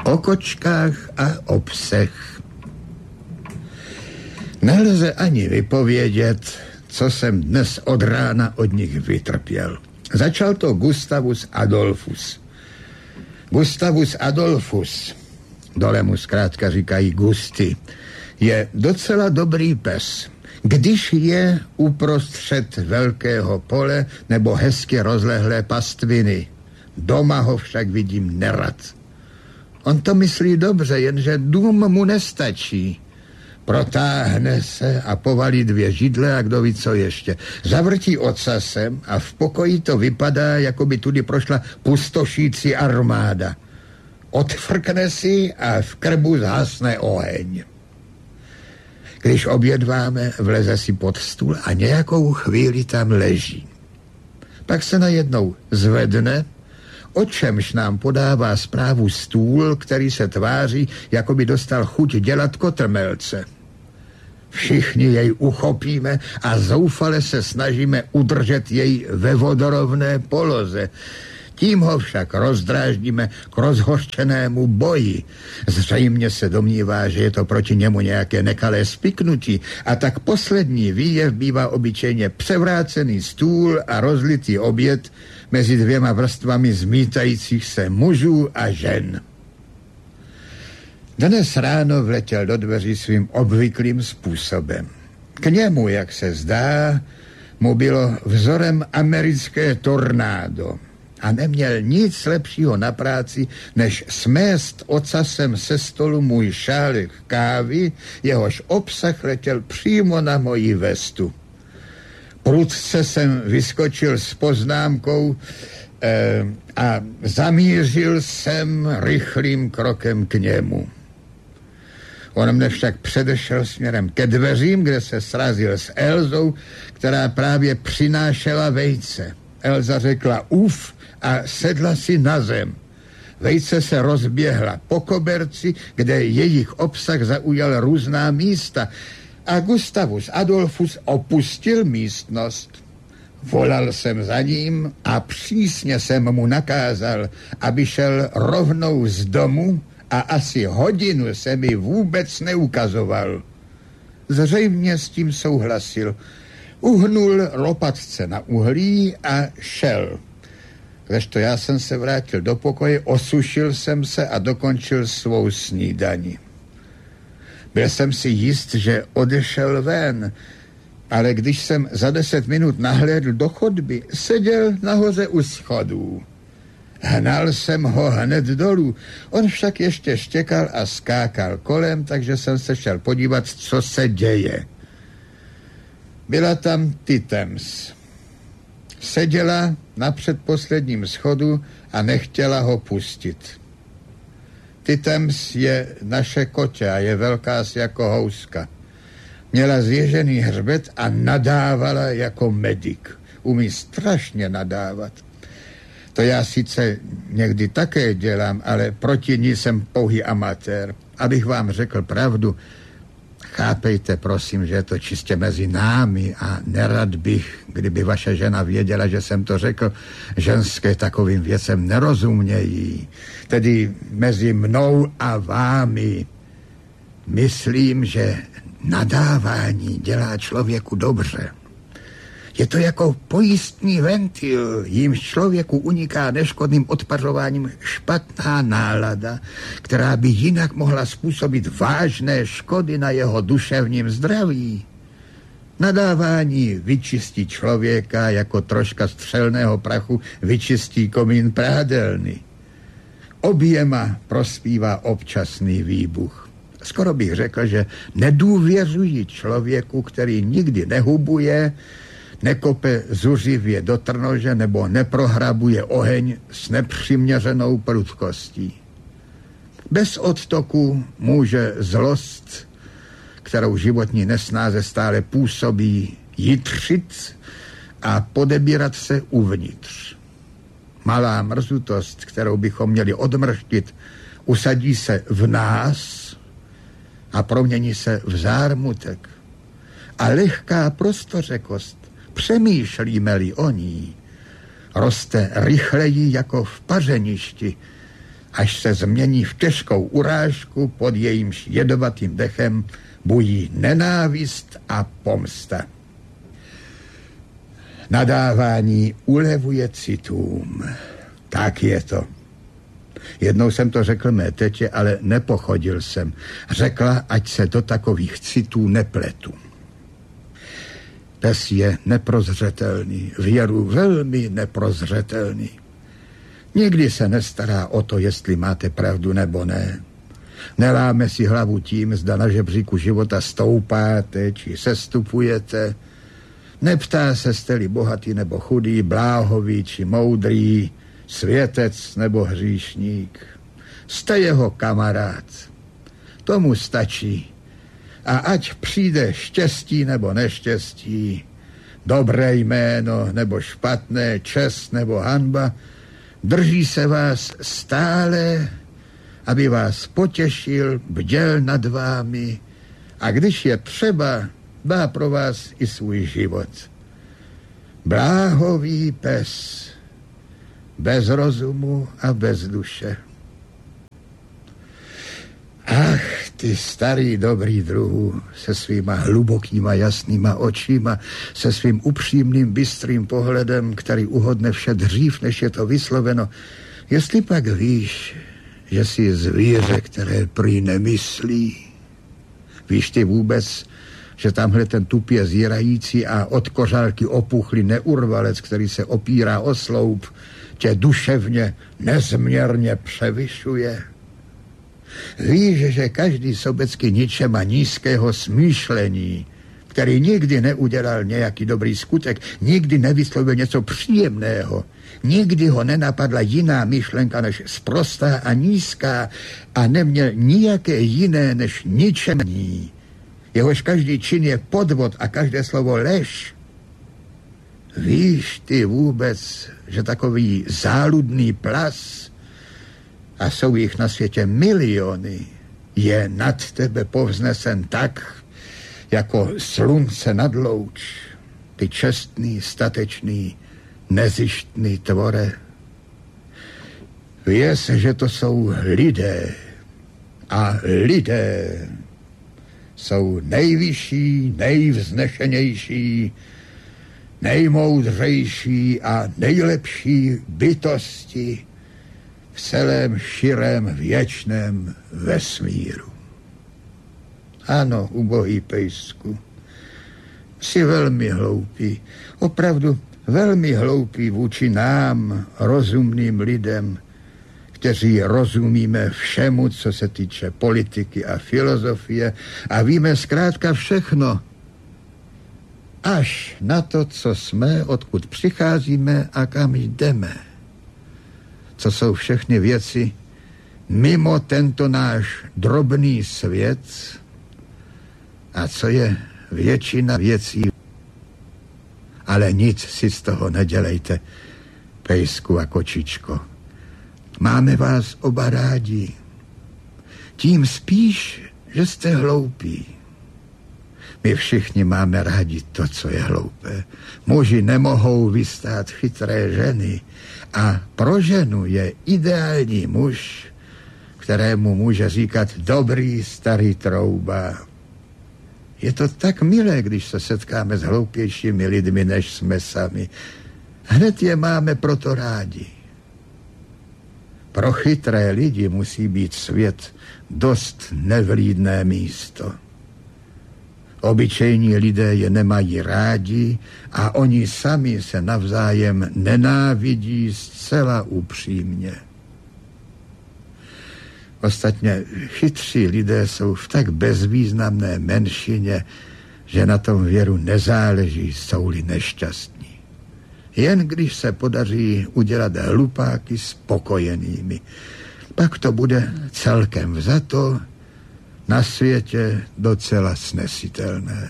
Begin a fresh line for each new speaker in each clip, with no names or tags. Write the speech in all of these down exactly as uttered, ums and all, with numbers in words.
o kočkách a o psech. Nelze ani vypovědět, co jsem dnes od rána od nich vytrpěl. Začal to Gustavus Adolphus. Gustavus Adolphus, dole mu zkrátka říkají Gusty, je docela dobrý pes, když je uprostřed velkého pole nebo hezky rozlehlé pastviny. Doma ho však vidím nerad. On to myslí dobře, jenže dům mu nestačí. Protáhne se a povalí dvě židle a kdo ví co ještě. Zavrtí ocasem a v pokoji to vypadá, jako by tudy prošla pustošící armáda. Odfrkne si a v krbu zhasne oheň. Když obědváme, vleze si pod stůl a nějakou chvíli tam leží. Pak se najednou zvedne, o čemž nám podává zprávu stůl, který se tváří, jako by dostal chuť dělat kotrmelce. Všichni jej uchopíme a zoufale se snažíme udržet jej ve vodorovné poloze. Tím ho však rozdráždíme k rozhořčenému boji. Zřejmě se domnívá, že je to proti němu nějaké nekalé spiknutí a tak poslední výjev bývá obyčejně převrácený stůl a rozlitý oběd mezi dvěma vrstvami zmítajících se mužů a žen. Dnes ráno vletěl do dveří svým obvyklým způsobem. K němu, jak se zdá, mu bylo vzorem americké tornádo a neměl nic lepšího na práci, než smést ocasem se stolu můj šálek kávy, jehož obsah letěl přímo na moji vestu. Prudce jsem vyskočil s poznámkou eh, a zamířil jsem rychlým krokem k němu. On mne však předešel směrem ke dveřím, kde se srazil s Elzou, která právě přinášela vejce. Elza řekla uf a sedla si na zem. Vejce se rozběhla po koberci, kde jejich obsah zaujal různá místa a Gustavus Adolphus opustil místnost. Volal jsem za ním a přísně jsem mu nakázal, aby šel rovnou z domu a asi hodinu se mi vůbec neukazoval. Zřejmě s tím souhlasil. Uhnul lopatce na uhlí a šel. Kdežto já jsem se vrátil do pokoje, osušil jsem se a dokončil svou snídani. Byl jsem si jist, že odešel ven, ale když jsem za deset minut nahlédl do chodby, seděl nahoře u schodů. Hnal jsem ho hned dolů, on však ještě štěkal a skákal kolem, takže jsem se šel podívat, co se děje. Byla tam Tittens. Seděla na předposledním schodu a nechtěla ho pustit. Tittens je naše kotě a je velká jako houska. Měla zježený hřbet a nadávala jako medik. Umí strašně nadávat. To já sice někdy také dělám, ale proti ní jsem pouhý amatér. Abych vám řekl pravdu, chápejte, prosím, že je to čistě mezi námi a nerad bych, kdyby vaše žena věděla, že jsem to řekl, ženské takovým věcem nerozumějí. Tedy mezi mnou a vámi. Myslím, že nadávání dělá člověku dobře. Je to jako pojistný ventil, jímž člověku uniká neškodným odpařováním špatná nálada, která by jinak mohla způsobit vážné škody na jeho duševním zdraví. Nadávání vyčistí člověka, jako troška střelného prachu vyčistí komín prádelny. Oběma prospívá občasný výbuch. Skoro bych řekl, že nedůvěřují člověku, který nikdy nehubuje, nekope zuřivě do trnože nebo neprohrabuje oheň s nepřiměřenou prudkostí. Bez odtoku může zlost, kterou životní nesnáze stále působí, jitřit a podebírat se uvnitř. Malá mrzutost, kterou bychom měli odmrštit, usadí se v nás a promění se v zármutek. A lehká prostořekost, přemýšlíme-li o ní, roste rychleji jako v pařeništi až se změní v těžkou urážku, pod jejímž jedovatým dechem bují nenávist a pomsta. Nadávání ulevuje citům. Tak je to. Jednou jsem to řekl mé tetě, ale nepochodil jsem. Řekla, ať se do takových citů nepletu. Pes je neprozřetelný, věru velmi neprozřetelný. Nikdy se nestará o to, jestli máte pravdu nebo ne. Neláme si hlavu tím, zda na žebříku života stoupáte či sestupujete. Neptá se, jste-li bohatý nebo chudý, bláhový či moudrý, světec nebo hříšník. Jste jeho kamarád. Tomu stačí. A ať přijde štěstí nebo neštěstí, dobré jméno nebo špatné, čest nebo hanba, drží se vás stále, aby vás potěšil, bděl nad vámi a když je třeba, dá pro vás i svůj život. Bláhový pes, bez rozumu a bez duše. Ach, ty starý dobrý druhu, se svýma hlubokýma jasnýma očima, se svým upřímným bystrým pohledem, který uhodne vše dřív, než je to vysloveno. Jestli pak víš, že jsi zvíře, které prý nemyslí, víš ty vůbec, že tamhle ten tupě zírající a od kořálky opuchlý neurvalec, který se opírá o sloup, tě duševně nezměrně převyšuje? Víš, že každý sobecky ničema nízkého smýšlení, který nikdy neudělal nějaký dobrý skutek, nikdy nevyslovil něco příjemného, nikdy ho nenapadla jiná myšlenka než sprostá a nízká a neměl nijaké jiné než ničemní. Jehož každý čin je podvod a každé slovo lež. Víš ty vůbec, že takový záludný plas, a jsou jich na světě miliony, je nad tebe povznesen tak, jako slunce nad louč, ty čestný, statečný, nezištný tvore. Věz, že to jsou lidé a lidé jsou nejvyšší, nejvznešenější, nejmoudřejší a nejlepší bytosti v celém širém věčném vesmíru. Ano, ubohý pejsku, jsi velmi hloupý, opravdu velmi hloupý vůči nám, rozumným lidem, kteří rozumíme všemu, co se týče politiky a filozofie a víme zkrátka všechno, až na to, co jsme, odkud přicházíme a kam jdeme. Co jsou všechny věci mimo tento náš drobný svět a co je většina věcí. Ale nic si z toho nedělejte, pejsku a kočičko. Máme vás oba rádi. Tím spíš, že jste hloupí. My všichni máme rádi to, co je hloupé. Muži nemohou vystát chytré ženy a pro ženu je ideální muž, kterému může říkat dobrý starý trouba. Je to tak milé, když se setkáme s hloupějšími lidmi, než jsme sami. Hned je máme proto rádi. Pro chytré lidi musí být svět dost nevlídné místo. Obyčejní lidé je nemají rádi a oni sami se navzájem nenávidí zcela upřímně. Ostatně chytří lidé jsou v tak bezvýznamné menšině, že na tom věru nezáleží, jsou-li nešťastní. Jen když se podaří udělat hlupáky spokojenými, pak to bude celkem vzato na světě docela snesitelné.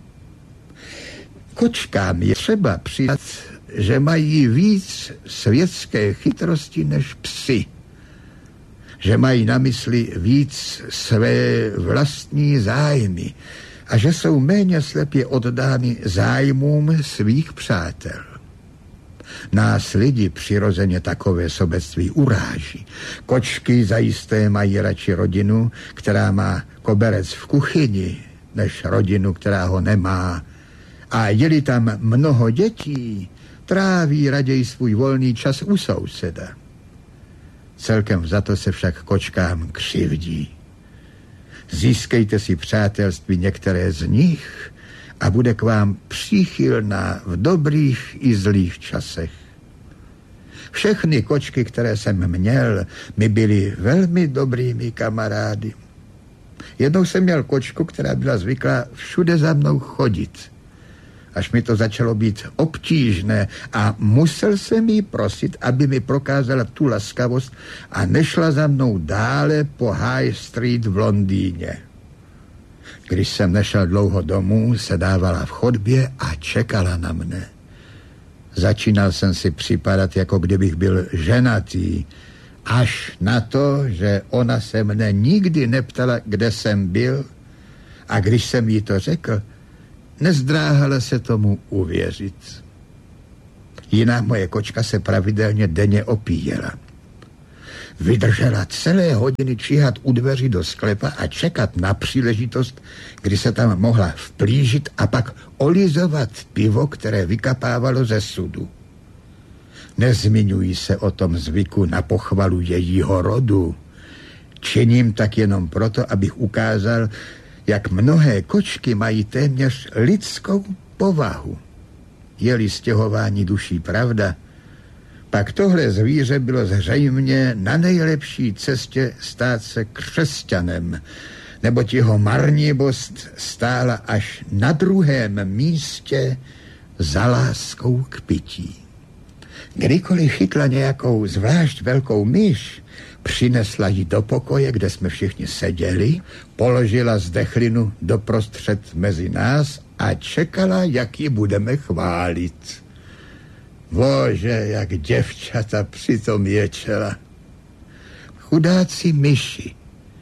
Kočkám je třeba přidat, že mají víc světské chytrosti než psi. Že mají na mysli víc své vlastní zájmy a že jsou méně slepě oddány zájmům svých přátel. Nás lidi přirozeně takové sobectví uráží. Kočky zajisté mají radši rodinu, která má koberec v kuchyni, než rodinu, která ho nemá. A je-li tam mnoho dětí, tráví raději svůj volný čas u souseda. Celkem za to se však kočkám křivdí. Získejte si přátelství některé z nich a bude k vám příchylná v dobrých i zlých časech. Všechny kočky, které jsem měl, mi byly velmi dobrými kamarády. Jednou jsem měl kočku, která byla zvyklá všude za mnou chodit. Až mi to začalo být obtížné a musel jsem jí prosit, aby mi prokázala tu laskavost a nešla za mnou dále po High Street v Londýně. Když jsem nešel dlouho domů, sedávala v chodbě a čekala na mne. Začínal jsem si připadat, jako kdybych byl ženatý, až na to, že ona se mne nikdy neptala, kde jsem byl, a když jsem jí to řekl, nezdráhala se tomu uvěřit. Jiná moje kočka se pravidelně denně opíjela. Vydržela celé hodiny číhat u dveří do sklepa a čekat na příležitost, kdy se tam mohla vplížit a pak olizovat pivo, které vykapávalo ze sudu. Nezmiňuji se o tom zvyku na pochvalu jejího rodu. Činím tak jenom proto, abych ukázal, jak mnohé kočky mají téměř lidskou povahu. Je-li stěhování duší pravda, pak tohle zvíře bylo zřejmě na nejlepší cestě stát se křesťanem, neboť jeho marnivost stála až na druhém místě za láskou k pití. Kdykoliv chytla nějakou zvlášť velkou myš, přinesla ji do pokoje, kde jsme všichni seděli, položila zdechlinu doprostřed mezi nás a čekala, jak ji budeme chválit. Bože, jak děvčata přitom ječela. Chudáci myši.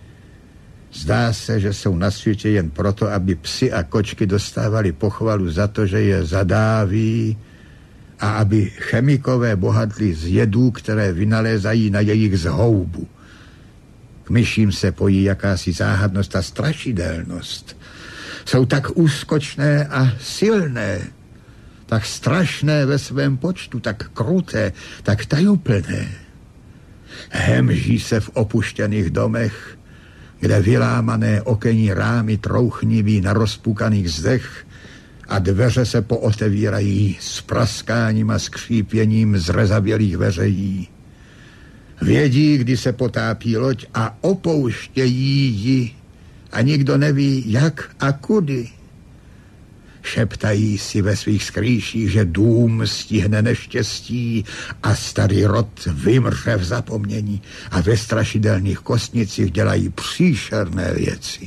Zdá se, že jsou na světě jen proto, aby psi a kočky dostávali pochvalu za to, že je zadáví, a aby chemikové bohatli z jedů, které vynalézají na jejich zhoubu. K myším se pojí jakási záhadnost a strašidelnost. Jsou tak úskočné a silné, tak strašné ve svém počtu, tak kruté, tak tajuplné. Hemží se v opuštěných domech, kde vylámané okenní rámy trouchniví na rozpukaných zdech a dveře se pootevírají s praskáním a skřípěním zrezavělých veřejí. Vědí, kdy se potápí loď a opouštějí ji a nikdo neví, jak a kudy. Šeptají si ve svých skrýších, že dům stihne neštěstí a starý rod vymře v zapomnění a ve strašidelných kostnicích dělají příšerné věci.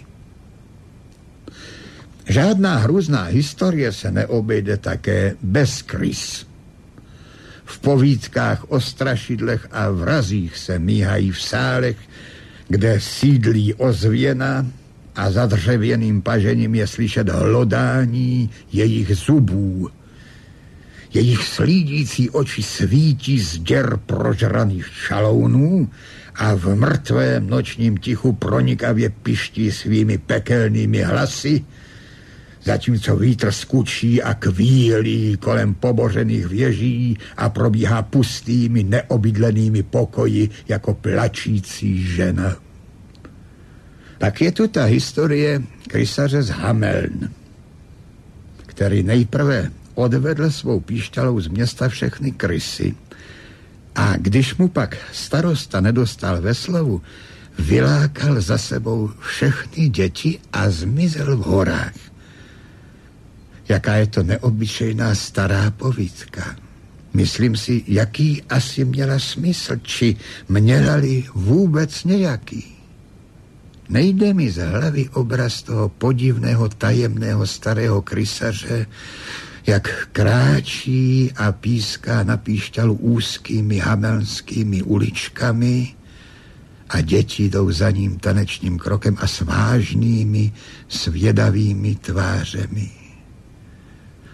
Žádná hrůzná historie se neobejde také bez krys. V povídkách o strašidlech a vrazích se míhají v sálech, kde sídlí ozvěna a za dřevěným pažením je slyšet hlodání jejich zubů. Jejich slídící oči svítí z děr prožraných šalounů a v mrtvém nočním tichu pronikavě piští svými pekelnými hlasy, zatímco vítr skučí a kvílí kolem pobořených věží a probíhá pustými, neobydlenými pokoji jako plačící žena. Pak je tu ta historie krysaře z Hameln, který nejprve odvedl svou píšťalou z města všechny krysy a když mu pak starosta nedostal ve slovu, vylákal za sebou všechny děti a zmizel v horách. Jaká je to neobyčejná stará povídka. Myslím si, jaký asi měla smysl, či měla-li vůbec nějaký. Nejde mi z hlavy obraz toho podivného tajemného starého krysaře, jak kráčí a píská na píšťalu úzkými hamelnskými uličkami a děti jdou za ním tanečním krokem a s vážnými, svědavými tvářemi.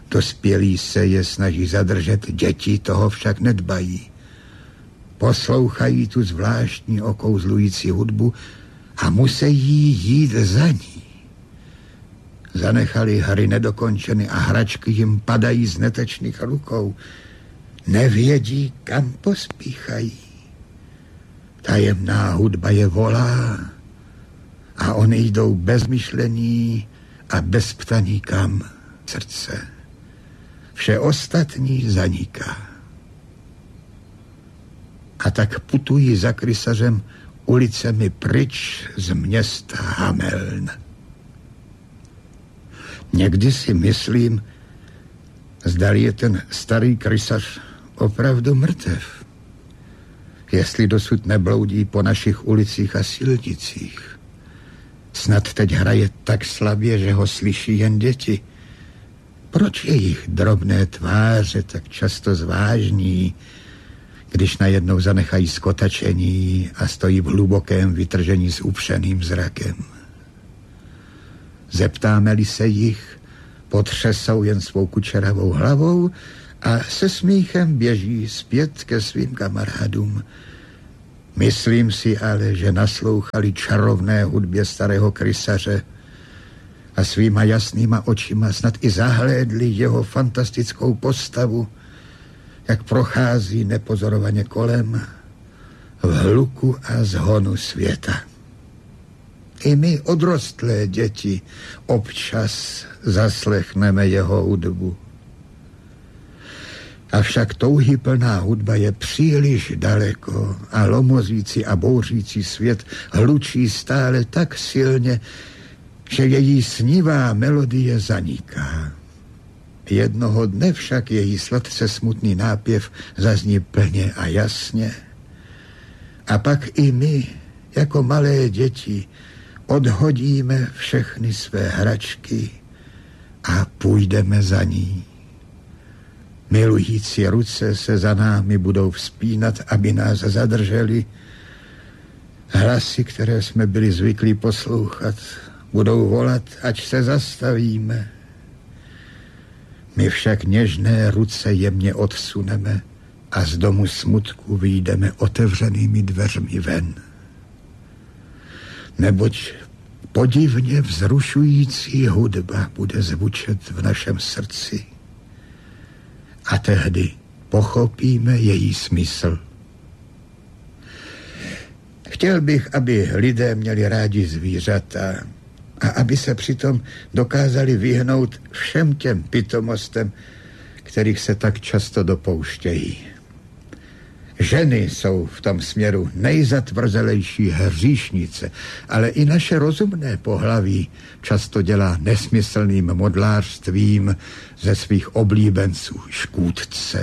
Dospělí se je snaží zadržet, děti toho však nedbají. Poslouchají tu zvláštní okouzlující hudbu a musí jít za ní. Zanechali hry nedokončeny a hračky jim padají z netečných rukou. Nevědí, kam pospíchají. Tajemná hudba je volá a oni jdou bez myšlení a bez ptaní kam srdce. Vše ostatní zaniká. A tak putují za krysařem ulicemi pryč z města Hameln. Někdy si myslím, zdali je ten starý krysař opravdu mrtev. Jestli dosud nebloudí po našich ulicích a silnicích. Snad teď hraje tak slabě, že ho slyší jen děti. Proč jejich drobné tváře tak často zvážní, když najednou zanechají skotačení a stojí v hlubokém vytržení s upřeným zrakem? Zeptáme-li se jich, potřesou jen svou kučeravou hlavou a se smíchem běží zpět ke svým kamarádům. Myslím si ale, že naslouchali čarovné hudbě starého krysaře a svýma jasnýma očima snad i zahlédli jeho fantastickou postavu, jak prochází nepozorovaně kolem v hluku a zhonu světa. I my, odrostlé děti, občas zaslechneme jeho hudbu. Avšak touhyplná hudba je příliš daleko a lomozící a bouřící svět hlučí stále tak silně, že její snivá melodie zaniká. Jednoho dne však její sladce smutný nápěv zazní plně a jasně. A pak i my, jako malé děti, odhodíme všechny své hračky a půjdeme za ní. Milující ruce se za námi budou vzpínat, aby nás zadrželi. Hlasy, které jsme byli zvyklí poslouchat, budou volat, ať se zastavíme. My však něžné ruce jemně odsuneme a z domu smutku vyjdeme otevřenými dveřmi ven. Neboť podivně vzrušující hudba bude zvučet v našem srdci a tehdy pochopíme její smysl. Chtěl bych, aby lidé měli rádi zvířata a aby se přitom dokázali vyhnout všem těm pitomostem, kterých se tak často dopouštějí. Ženy jsou v tom směru nejzatvrzelejší hříšnice, ale i naše rozumné pohlaví často dělá nesmyslným modlářstvím ze svých oblíbenců škůdce.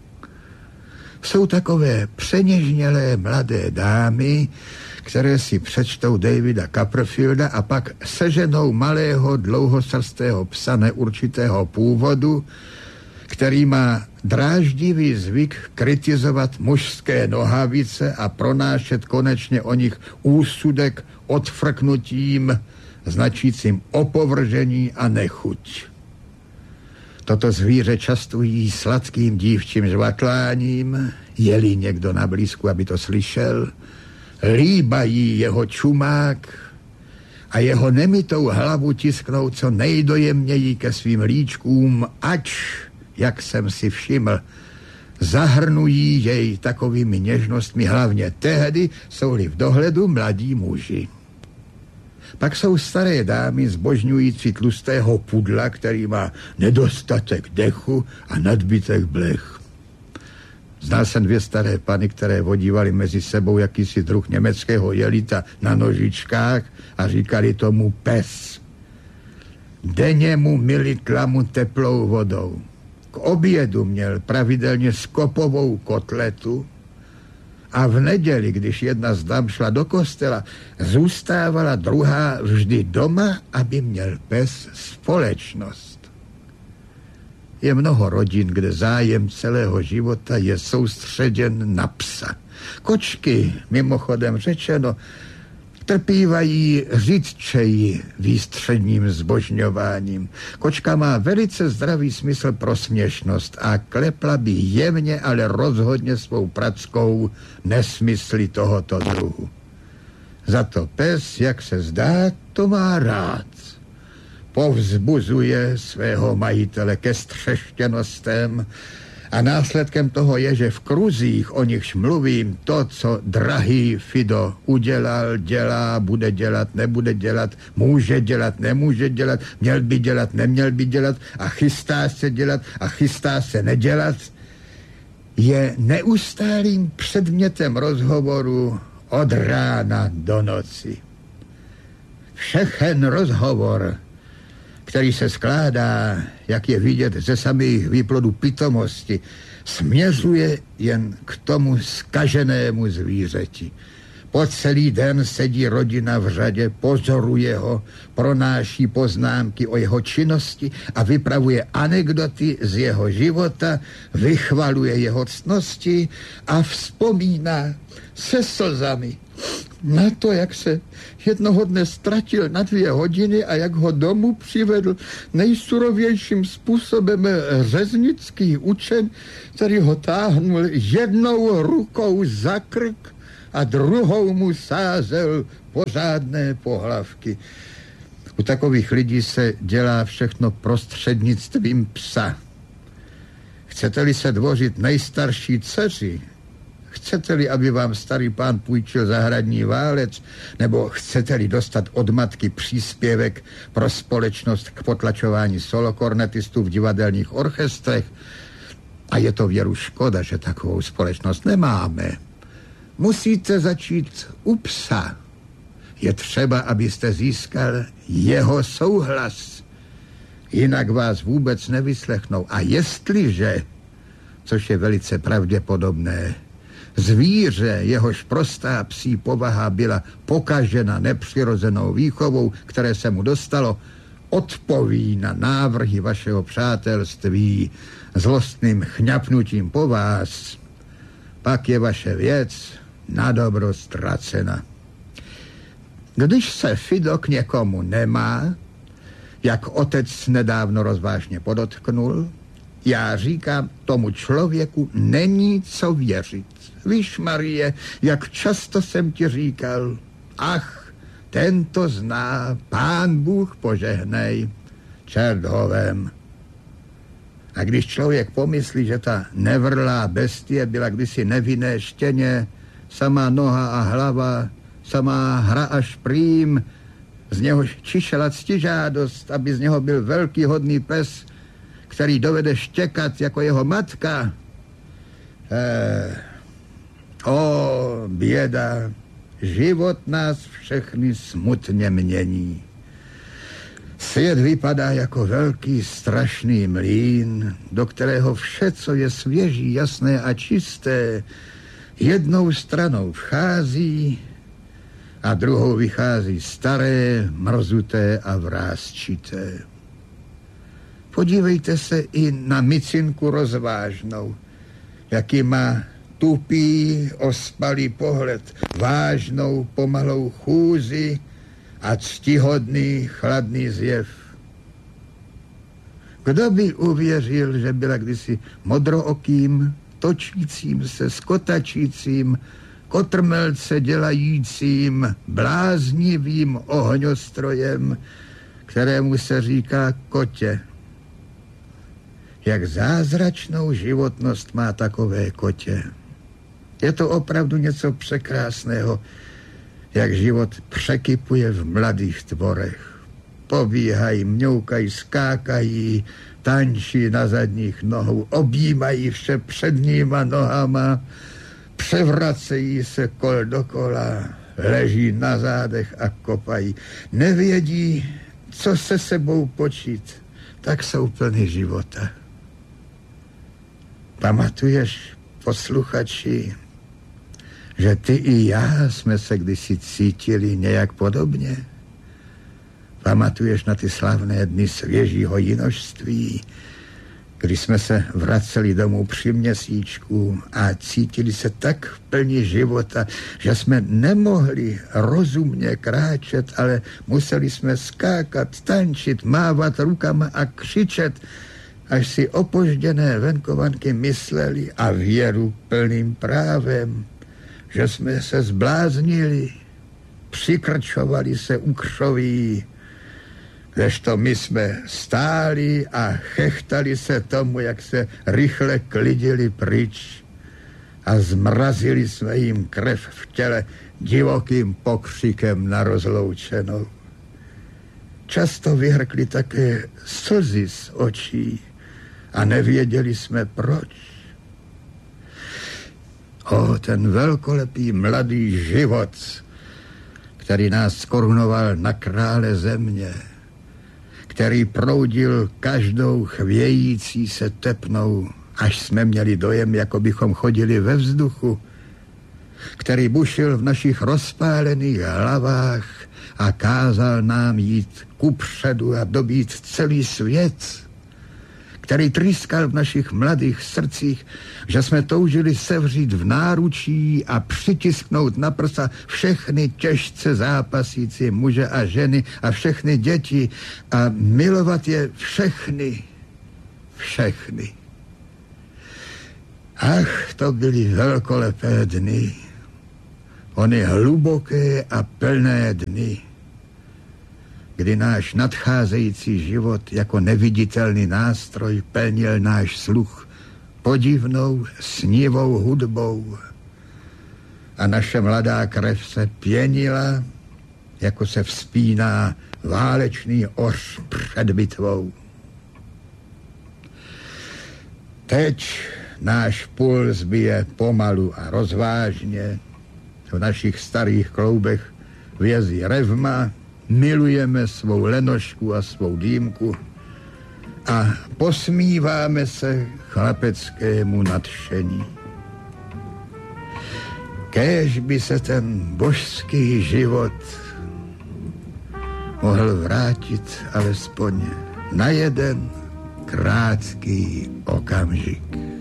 Jsou takové přeněžnělé mladé dámy, které si přečtou Davida Copperfielda a pak seženou malého dlouhosrstého psa neurčitého původu, který má dráždivý zvyk kritizovat mužské nohavice a pronášet konečně o nich úsudek odfrknutím značícím opovržení a nechuť. Toto zvíře častují sladkým dívčím žvatláním, je-li někdo na blízku, aby to slyšel, líbají jeho čumák a jeho nemytou hlavu tisknou co nejdojemněji ke svým líčkům, ač, jak jsem si všiml, zahrnují jej takovými něžnostmi hlavně tehdy, jsou-li v dohledu mladí muži. Pak jsou staré dámy zbožňující tlustého pudla, který má nedostatek dechu a nadbytek blech. Znal jsem dvě staré pany, které vodívali mezi sebou jakýsi druh německého jelita na nožičkách a říkali tomu pes. Denně mu myli tlamu teplou vodou. K obědu měl pravidelně skopovou kotletu a v neděli, když jedna z dam šla do kostela, zůstávala druhá vždy doma, aby měl pes společnost. Je mnoho rodin, kde zájem celého života je soustředěn na psa. Kočky, mimochodem řečeno, trpívají řidčeji výstředním zbožňováním. Kočka má velice zdravý smysl pro směšnost a klepla by jemně, ale rozhodně svou prackou nesmysly tohoto druhu. Za to pes, jak se zdá, to má rád. Povzbuzuje svého majitele ke střeštěnostem a následkem toho je, že v kruzích, o nichž mluvím, to, co drahý Fido udělal, dělá, bude dělat, nebude dělat, může dělat, nemůže dělat, měl by dělat, neměl by dělat a chystá se dělat a chystá se nedělat, je neustálým předmětem rozhovoru od rána do noci. Všechen rozhovor, který se skládá, jak je vidět ze samých výplodů pitomosti, směřuje jen k tomu zkaženému zvířeti. Po celý den sedí rodina v řadě, pozoruje ho, pronáší poznámky o jeho činnosti a vypravuje anekdoty z jeho života, vychvaluje jeho ctnosti a vzpomíná se slzami na to, jak se jednoho dne ztratil na dvě hodiny a jak ho domů přivedl nejsurovějším způsobem řeznický učen, který ho táhnul jednou rukou za krk a druhou mu sázel pořádné pohlavky. U takových lidí se dělá všechno prostřednictvím psa. Chcete-li se dvořit nejstarší dceři, chcete-li, aby vám starý pán půjčil zahradní válec, nebo chcete-li dostat od matky příspěvek pro společnost k potlačování solokornetistů v divadelních orchestrech, a je to věru škoda, že takovou společnost nemáme, musíte začít u psa. Je třeba, abyste získal jeho souhlas. Jinak vás vůbec nevyslechnou. A jestliže, což je velice pravděpodobné, zvíře, jehož prostá psí povaha byla pokažena nepřirozenou výchovou, které se mu dostalo, odpoví na návrhy vašeho přátelství zlostným chňapnutím po vás, pak je vaše věc na dobro ztracena. Když se Fido k někomu nemá, jak otec nedávno rozvážně podotknul, já říkám, tomu člověku není co věřit. Víš, Marie, jak často jsem ti říkal, ach, ten to zná, pán Bůh požehnej, čert hovem. A když člověk pomyslí, že ta nevrlá bestie byla kdysi nevinné štěně, samá noha a hlava, samá hra a šprým, z něhož čišela ctižádost, aby z něho byl velký hodný pes, který dovede štěkat jako jeho matka. Eh, o, běda, život nás všechny smutně mění. Svět vypadá jako velký strašný mlýn, do kterého vše, co je svěží, jasné a čisté, jednou stranou vchází a druhou vychází staré, mrzuté a vrásčité. Podívejte se i na micinku rozvážnou, jaký má tupý, ospalý pohled, vážnou, pomalou chůzi a ctihodný, chladný zjev. Kdo by uvěřil, že byla kdysi modrookým, točícím se, skotačícím, kotrmelce dělajícím, bláznivým ohňostrojem, kterému se říká kotě. Jak zázračnou životnost má takové kotě. Je to opravdu něco překrásného, jak život překypuje v mladých tvorech. Pobíhají, mňoukají, skákají, tančí na zadních nohou, objímají vše předníma nohama, převracejí se kol dokola, leží na zádech a kopají. Nevědí, co se sebou počít, tak jsou plný života. Pamatuješ, posluchači, že ty i já jsme se kdysi cítili nějak podobně? Pamatuješ na ty slavné dny svěžího jinožství, když jsme se vraceli domů při měsíčku a cítili se tak v plni života, že jsme nemohli rozumně kráčet, ale museli jsme skákat, tančit, mávat rukama a křičet, až si opožděné venkovanky mysleli, a věru plným právem, že jsme se zbláznili, přikrčovali se u křoví, kdežto my jsme stáli a chechtali se tomu, jak se rychle klidili pryč, a zmrazili jsme jim krev v těle divokým pokřikem na rozloučenou. Často vyhrkli také slzy z očí a nevěděli jsme proč. O, ten velkolepý mladý život, který nás skorunoval na krále země, který proudil každou chvějící se tepnou, až jsme měli dojem, jako bychom chodili ve vzduchu, který bušil v našich rozpálených hlavách a kázal nám jít kupředu a dobít celý svět, který trýskal v našich mladých srdcích, že jsme toužili sevřít v náručí a přitisknout na prsa všechny těžce zápasící muže a ženy a všechny děti a milovat je všechny, všechny. Ach, to byly velkolepé dny, ony hluboké a plné dny, kdy náš nadcházející život jako neviditelný nástroj plnil náš sluch podivnou snívou hudbou a naše mladá krev se pěnila, jako se vzpíná válečný oř před bitvou. Teď náš puls bije pomalu a rozvážně, v našich starých kloubech vězí revma, milujeme svou lenošku a svou dýmku a posmíváme se chlapeckému nadšení. Kéž by se ten božský život mohl vrátit alespoň na jeden krátký okamžik.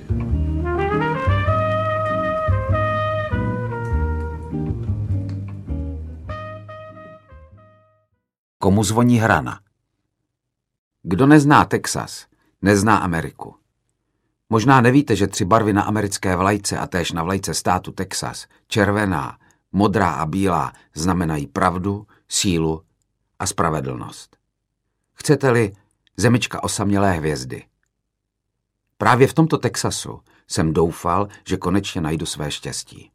Komu zvoní hrana? Kdo nezná Texas, nezná Ameriku. Možná nevíte, že tři barvy na americké vlajce a též na vlajce státu Texas, červená, modrá a bílá, znamenají pravdu, sílu a spravedlnost. Chcete-li, zemička osamělé hvězdy. Právě v tomto Texasu jsem doufal, že konečně najdu své štěstí.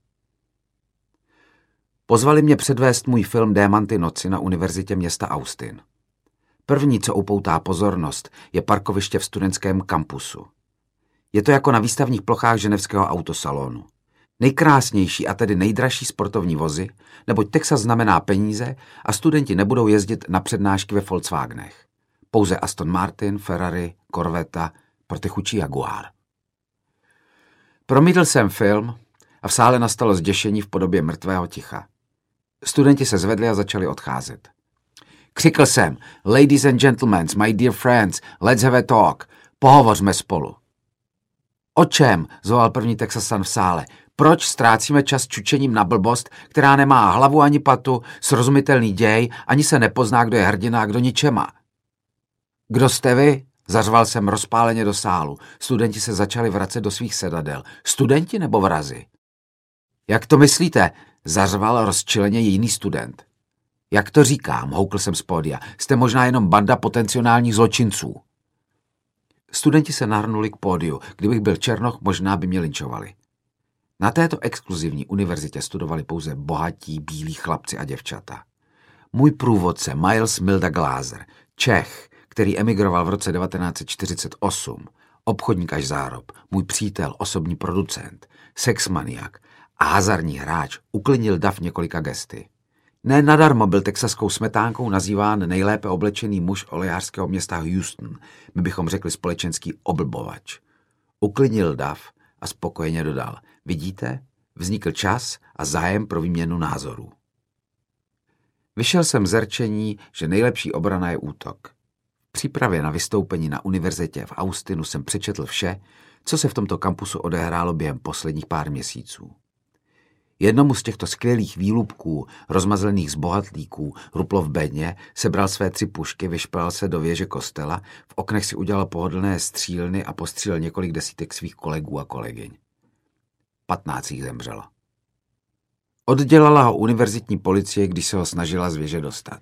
Pozvali mě předvést můj film Démanty noci na univerzitě města Austin. První, co upoutá pozornost, je parkoviště v studentském kampusu. Je to jako na výstavních plochách ženevského autosalonu. Nejkrásnější a tedy nejdražší sportovní vozy, neboť Texas znamená peníze a studenti nebudou jezdit na přednášky ve Volkswagenech. Pouze Aston Martin, Ferrari, Corvetta, protichůčí Jaguar. Promítl jsem film a v sále nastalo zděšení v podobě mrtvého ticha. Studenti se zvedli a začali odcházet. Křikl jsem, ladies and gentlemen, my dear friends, let's have a talk. Pohovořme spolu. O čem? Zvolal první Texasan v sále. Proč ztrácíme čas čučením na blbost, která nemá hlavu ani patu, srozumitelný děj, ani se nepozná, kdo je hrdina a kdo ničema? Kdo jste vy? Zařval jsem rozpáleně do sálu. Studenti se začali vracet do svých sedadel. Studenti nebo vrazi? Jak to myslíte? Zařval rozčileně jiný student. Jak to říkám, houkl jsem z pódia. Jste možná jenom banda potenciálních zločinců. Studenti se nahrnuli k pódiu. Kdybych byl černoch, možná by mě linčovali. Na této exkluzivní univerzitě studovali pouze bohatí bílí chlapci a děvčata. Můj průvodce Miles Milda Glaser, Čech, který emigroval v roce devatenáct set čtyřicet osm, obchodník až zárob, můj přítel, osobní producent, sexmaniak a hazardní hráč, uklidnil dav několika gesty. Ne nadarmo byl texaskou smetánkou nazýván nejlépe oblečený muž olejářského města Houston, my bychom řekli společenský oblbovač. Uklidnil dav a spokojeně dodal, vidíte, vznikl čas a zájem pro výměnu názorů. Vyšel jsem z rčení, že nejlepší obrana je útok. V přípravě na vystoupení na univerzitě v Austinu jsem přečetl vše, co se v tomto kampusu odehrálo během posledních pár měsíců. Jednomu z těchto skvělých výlupků, rozmazlených zbohatlíků, ruplo v bedně, sebral své tři pušky, vyšpral se do věže kostela, v oknech si udělal pohodlné střílny a postřílel několik desítek svých kolegů a kolegyň. Patnáct jich zemřelo. Oddělala ho univerzitní policie, když se ho snažila z věže dostat.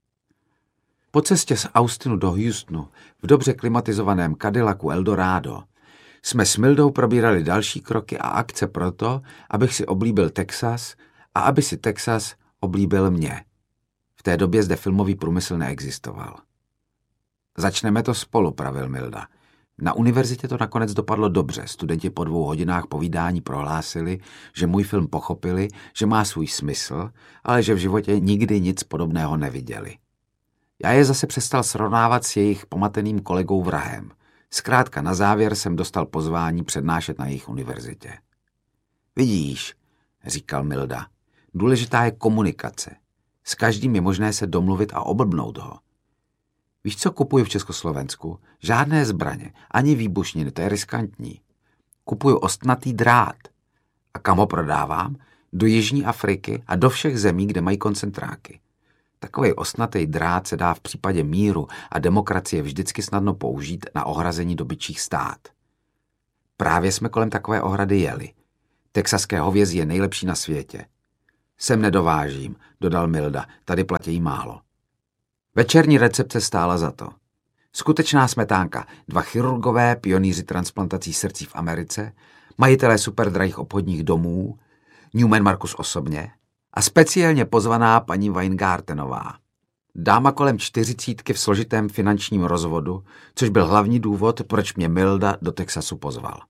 Po cestě z Austinu do Houstonu v dobře klimatizovaném Cadillacu Eldorado jsme s Mildou probírali další kroky a akce proto, abych si oblíbil Texas a aby si Texas oblíbil mě. V té době zde filmový průmysl neexistoval. Začneme to spolu, pravil Milda. Na univerzitě to nakonec dopadlo dobře. Studenti po dvou hodinách povídání prohlásili, že můj film pochopili, že má svůj smysl, ale že v životě nikdy nic podobného neviděli. Já je zase přestal srovnávat s jejich pomateným kolegou vrahem. Zkrátka na závěr jsem dostal pozvání přednášet na jejich univerzitě. Vidíš, říkal Milda, důležitá je komunikace. S každým je možné se domluvit a oblbnout ho. Víš, co kupuju v Československu? Žádné zbraně, ani výbušniny, to je riskantní. Kupuju ostnatý drát. A kam ho prodávám? Do Jižní Afriky a do všech zemí, kde mají koncentráky. Takový ostnatý drát se dá v případě míru a demokracie vždycky snadno použít na ohrazení dobytčích stát. Právě jsme kolem takové ohrady jeli. Texaské hovězí je nejlepší na světě. Sem nedovážím, dodal Milda, tady platí málo. Večerní recepce stála za to. Skutečná smetánka, dva chirurgové, pionýři transplantací srdcí v Americe, majitelé superdrahých obchodních domů, Newman Marcus osobně a speciálně pozvaná paní Weingartenová. Dáma kolem čtyřicítky v složitém finančním rozvodu, což byl hlavní důvod, proč mě Milda do Texasu pozval.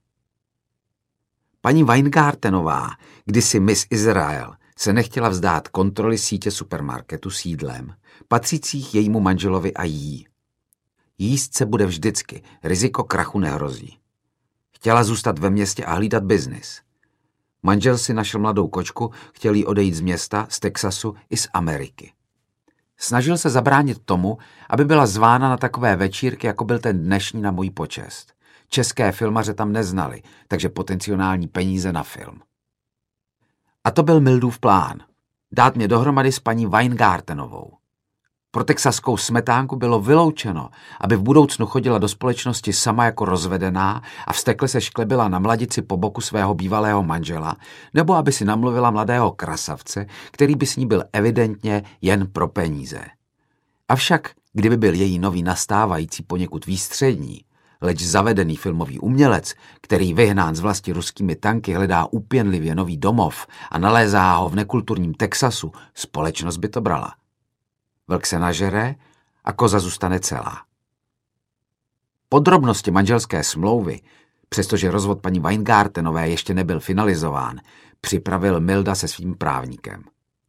Paní Weingartenová, kdysi Miss Israel, se nechtěla vzdát kontroly sítě supermarketu s jídlem, patřících jejímu manželovi a jí. Jíst se bude vždycky, riziko krachu nehrozí. Chtěla zůstat ve městě a hlídat biznis. Manžel si našel mladou kočku, chtěl jí odejít z města, z Texasu i z Ameriky. Snažil se zabránit tomu, aby byla zvána na takové večírky, jako byl ten dnešní na můj počest. České filmaře tam neznali, takže potenciální peníze na film. A to byl Mildův plán. Dát mě dohromady s paní Weingartenovou. Pro texaskou smetánku bylo vyloučeno, aby v budoucnu chodila do společnosti sama jako rozvedená a vztekle se šklebila na mladici po boku svého bývalého manžela, nebo aby si namluvila mladého krasavce, který by s ní byl evidentně jen pro peníze. Avšak, kdyby byl její nový nastávající poněkud výstřední, leč zavedený filmový umělec, který vyhnán z vlasti ruskými tanky hledá úpěnlivě nový domov a nalézá ho v nekulturním Texasu, společnost by to brala. Vlk se nažere a koza zůstane celá. Podrobnosti manželské smlouvy, přestože rozvod paní Weingartenové ještě nebyl finalizován, připravil Milda se svým právníkem.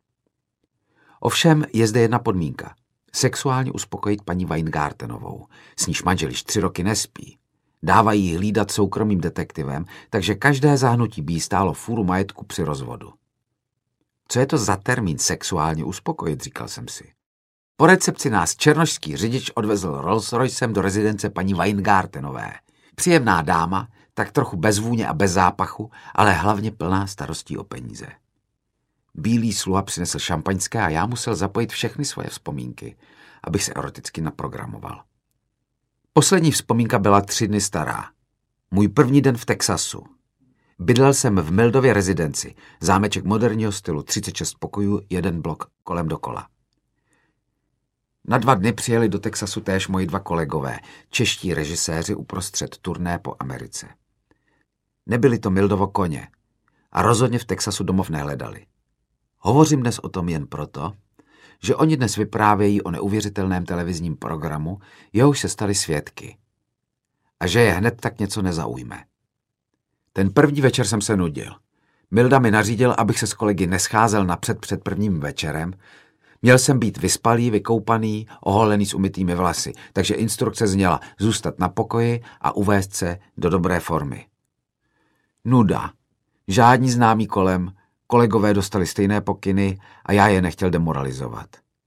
Ovšem je zde jedna podmínka. Sexuálně uspokojit paní Weingartenovou, s níž manžel již tři roky nespí. Dávají jí hlídat soukromým detektivem, takže každé zahnutí by jí stálo fůru majetku při rozvodu. Co je to za termín sexuálně uspokojit, říkal jsem si. Po recepci nás černošský řidič odvezl Rolls-Roycem do rezidence paní Weingartenové. Příjemná dáma, tak trochu bez vůně a bez zápachu, ale hlavně plná starostí o peníze. Bílý sluha přinesl šampaňské a já musel zapojit všechny svoje vzpomínky, abych se eroticky naprogramoval. Poslední vzpomínka byla tři dny stará. Můj první den v Texasu. Bydlel jsem v Mildově rezidenci, zámeček moderního stylu, třicet šest pokojů, jeden blok kolem dokola. Na dva dny přijeli do Texasu též moji dva kolegové, čeští režiséři uprostřed turné po Americe. Nebyli to Mildovo koně a rozhodně v Texasu domov nehledali. Hovořím dnes o tom jen proto, že oni dnes vyprávějí o neuvěřitelném televizním programu, jehož se stali svědky. A že je hned tak něco nezaujme. Ten první večer jsem se nudil. Milda mi nařídil, abych se s kolegy nescházel napřed před prvním večerem. Měl jsem být vyspalý, vykoupaný, oholený s umytými vlasy, takže instrukce zněla zůstat na pokoji a uvést se do dobré formy. Nuda. Žádní známí kolem, kolegové dostali stejné pokyny a já je nechtěl demoralizovat.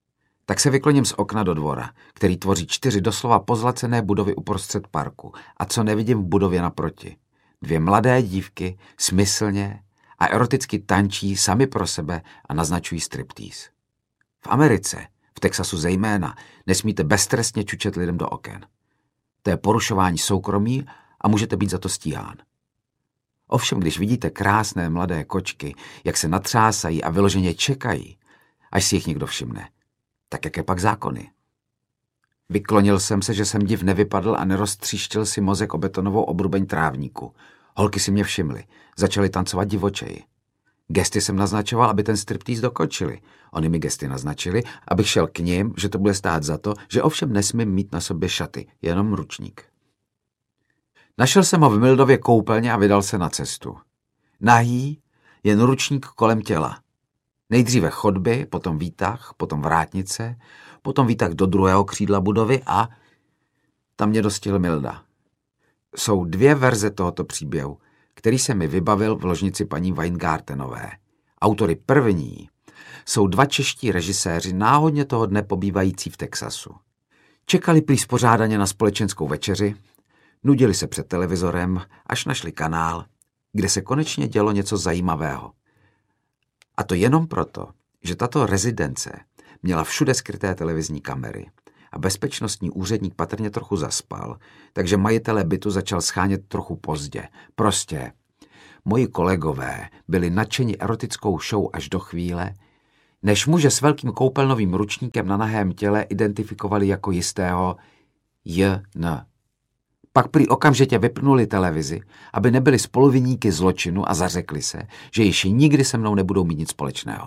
Tak se vykloním z okna do dvora, který tvoří čtyři doslova pozlacené budovy uprostřed parku. A co nevidím v budově naproti? Dvě mladé dívky smyslně a eroticky tančí sami pro sebe a naznačují striptease. V Americe, v Texasu zejména, nesmíte beztrestně čučet lidem do oken. To je porušování soukromí a můžete být za to stíhán. Ovšem, když vidíte krásné mladé kočky, jak se natřásají a vyloženě čekají, až si jich někdo všimne, tak jaké pak zákony? Vyklonil jsem se, že jsem div nevypadl a neroztříštil si mozek o betonovou obrubeň trávníku. Holky si mě všimly, začaly tancovat divočeji. Gesty jsem naznačoval, aby ten striptease dokončili. Oni mi gesty naznačili, abych šel k nim, že to bude stát za to, že ovšem nesmím mít na sobě šaty, jenom ručník. Našel jsem ho v Mildově koupelně a vydal se na cestu. Nahý, jen ručník kolem těla. Nejdříve chodby, potom výtah, potom vrátnice, potom výtah do druhého křídla budovy a tam mě dostihl Milda. Jsou dvě verze tohoto příběhu, který se mi vybavil v ložnici paní Weingartenové. Autory první jsou dva čeští režiséři náhodně toho dne pobývající v Texasu. Čekali prý spořádaně na společenskou večeři, nudili se před televizorem, až našli kanál, kde se konečně dělo něco zajímavého. A to jenom proto, že tato rezidence měla všude skryté televizní kamery a bezpečnostní úředník patrně trochu zaspal, takže majitelé bytu začal schánět trochu pozdě. Prostě moji kolegové byli nadšeni erotickou show až do chvíle, než muže s velkým koupelnovým ručníkem na nahém těle identifikovali jako jistého J N. Pak prý okamžitě vypnuli televizi, aby nebyli spoluviníky zločinu a zařekli se, že již nikdy se mnou nebudou mít nic společného.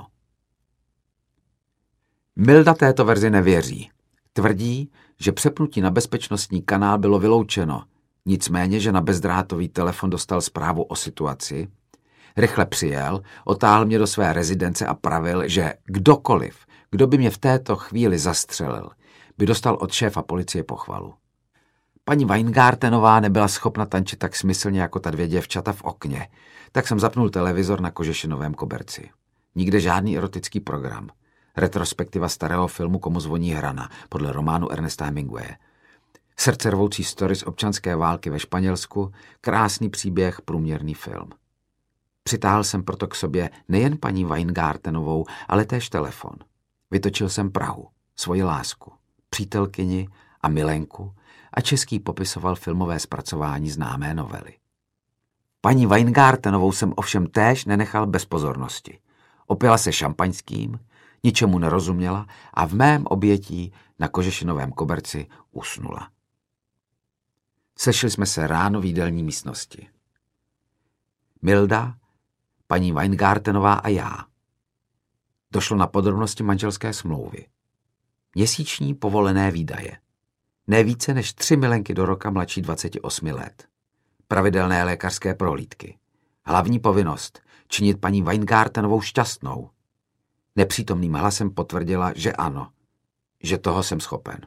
Milda této verzi nevěří. Tvrdí, že přepnutí na bezpečnostní kanál bylo vyloučeno, nicméně, že na bezdrátový telefon dostal zprávu o situaci, rychle přijel, otáhl mě do své rezidence a pravil, že kdokoliv, kdo by mě v této chvíli zastřelil, by dostal od šéfa policie pochvalu. Paní Weingartenová nebyla schopna tančit tak smyslně jako ta dvě děvčata v okně, tak jsem zapnul televizor na kožešinovém koberci. Nikde žádný erotický program. Retrospektiva starého filmu Komu zvoní hrana, podle románu Ernesta Hemingwaye. Srdcervoucí story z občanské války ve Španělsku, krásný příběh, průměrný film. Přitáhl jsem proto k sobě nejen paní Weingartenovou, ale též telefon. Vytočil jsem Prahu, svoji lásku, přítelkyni a milenku a český popisoval filmové zpracování známé novely. Paní Weingartenovou jsem ovšem též nenechal bez pozornosti. Opila se šampaňským, ničemu nerozuměla a v mém obětí na kožešinovém koberci usnula. Sešli jsme se ráno v jídelní místnosti. Milda, paní Weingartenová a já. Došlo na podrobnosti manželské smlouvy. Měsíční povolené výdaje. Ne více než tři milenky do roka mladší dvaceti osmi let. Pravidelné lékařské prohlídky. Hlavní povinnost činit paní Weingartenovou šťastnou. Nepřítomným hlasem potvrdila, že ano, že toho jsem schopen.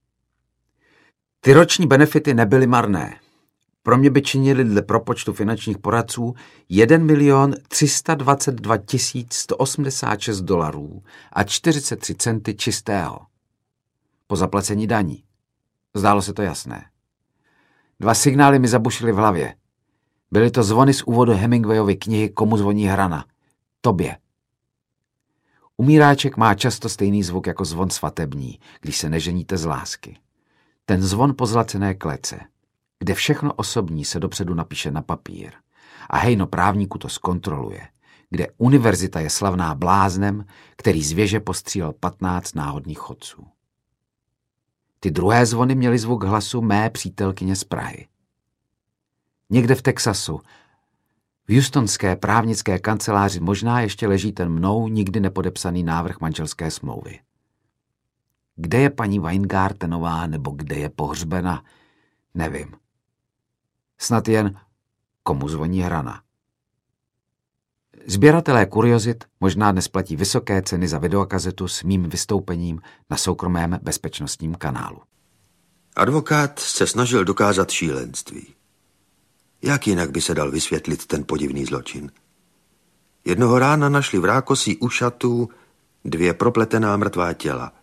Ty roční benefity nebyly marné. Pro mě by činili dle propočtu finančních poradců jeden milion tři sta dvacet dva tisíc sto osmdesát šest dolarů a čtyřicet tři centy čistého. Po zaplacení daní. Zdálo se to jasné. Dva signály mi zabušily v hlavě. Byly to zvony z úvodu Hemingwayovy knihy Komu zvoní hrana. Tobě. Umíráček má často stejný zvuk jako zvon svatební, když se neženíte z lásky. Ten zvon pozlacené klece, kde všechno osobní se dopředu napíše na papír a hejno právníku to zkontroluje, kde univerzita je slavná bláznem, který z věže postřílel patnáct náhodných chodců. Ty druhé zvony měly zvuk hlasu mé přítelkyně z Prahy. Někde v Texasu, v houstonské právnické kanceláři možná ještě leží ten mnou nikdy nepodepsaný návrh manželské smlouvy. Kde je paní Weingartenová nebo kde je pohřbena, nevím. Snad jen komu zvoní hrana. Sběratelé kuriozit možná dnes platí vysoké ceny za videokazetu s mým vystoupením na soukromém bezpečnostním kanálu.
Advokát se snažil dokázat šílenství. Jak jinak by se dal vysvětlit ten podivný zločin? Jednoho rána našli v rákosí ušatů dvě propletená mrtvá těla.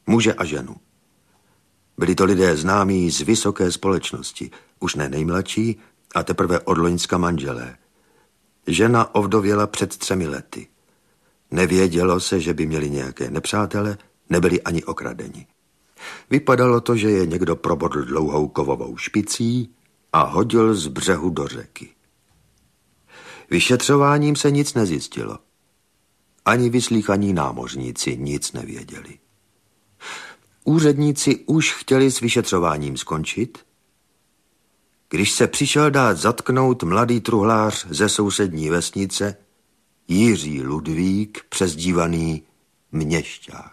muže a ženu. Byli to lidé známí z vysoké společnosti, už ne nejmladší a teprve od loňska manželé. Žena ovdověla před třemi lety. Nevědělo se, že by měli nějaké nepřátele, nebyli ani okradeni. Vypadalo to, že je někdo probodl dlouhou kovovou špicí a hodil z břehu do řeky. Vyšetřováním se nic nezjistilo. Ani vyslíchaní námořníci nic nevěděli. Úředníci už chtěli s vyšetřováním skončit, když se přišel dát zatknout mladý truhlář ze sousední vesnice Jiří Ludvík, přezdívaný Měšťák.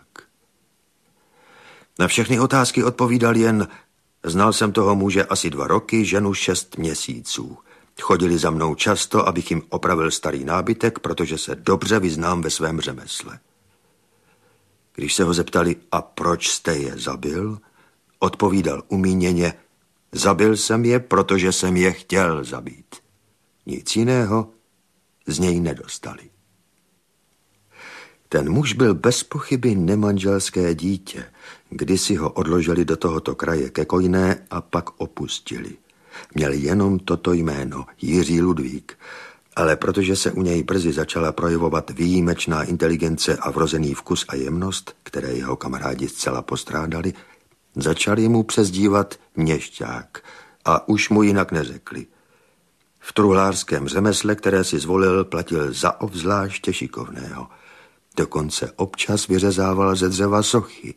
Na všechny otázky odpovídal jen: znal jsem toho muže asi dva roky, ženu šest měsíců. Chodili za mnou často, abych jim opravil starý nábytek, protože se dobře vyznám ve svém řemesle. Když se ho zeptali, a proč jste je zabil, odpovídal umíněně: zabil jsem je, protože jsem je chtěl zabít. Nic jiného z něj nedostali. Ten muž byl bez pochyby nemanželské dítě. Kdysi ho odložili do tohoto kraje ke Kojné a pak opustili. Měl jenom toto jméno, Jiří Ludvík, ale protože se u něj brzy začala projevovat výjimečná inteligence a vrozený vkus a jemnost, které jeho kamarádi zcela postrádali, začali mu přezdívat Měšťák a už mu jinak neřekli. V truhlářském řemesle, které si zvolil, platil za obzvláště šikovného. Dokonce občas vyřezával ze dřeva sochy.